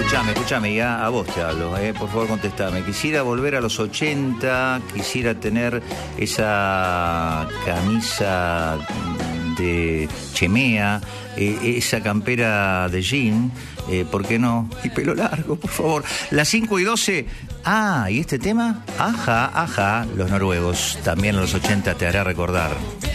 Escuchame, ya a vos te hablo, por favor contestame. Quisiera volver a los 80, quisiera tener esa camisa de chemea, esa campera de jean, ¿por qué no? Y pelo largo, por favor. Las 5:12. ¿Y este tema? Ajá, los noruegos. También en los 80 te hará recordar.